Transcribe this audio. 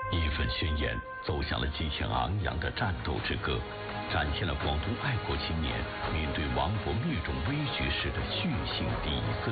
义愤宣言走向了激情昂扬的战斗之歌，展现了广东爱国青年面对亡国灭种危局时的血性底色。